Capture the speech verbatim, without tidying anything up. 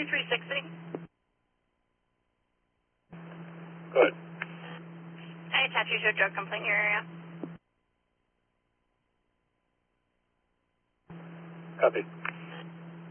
three sixty. Good. I attach you to a drug complaint in your area. Copy.